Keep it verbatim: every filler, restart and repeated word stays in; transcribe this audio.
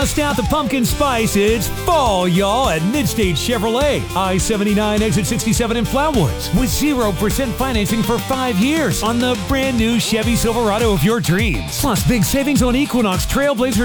Bust out the pumpkin spice. It's fall, y'all, at Midstate Chevrolet. I seventy-nine, exit sixty-seven in Flatwoods. With zero percent financing for five years on the brand new Chevy Silverado of your dreams. Plus, big savings on Equinox, Trailblazer,